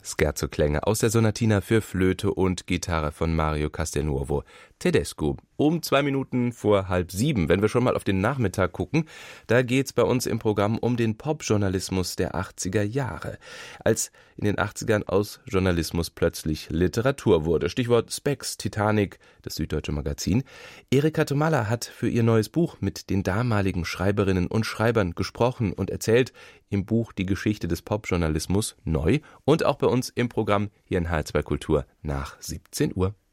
Scherzo-Klänge aus der Sonatina für Flöte und Gitarre von Mario Castelnuovo Tedesco. Um 2 Minuten vor 6:30, wenn wir schon mal auf den Nachmittag gucken, da geht's bei uns im Programm um den Popjournalismus der 80er Jahre. Als in den 80ern aus Journalismus plötzlich Literatur wurde. Stichwort Spex, Titanic, das Süddeutsche Magazin. Erika Tomalla hat für ihr neues Buch mit den damaligen Schreiberinnen und Schreibern gesprochen und erzählt im Buch die Geschichte des Popjournalismus neu und auch bei uns im Programm hier in HR2 Kultur nach 17 Uhr.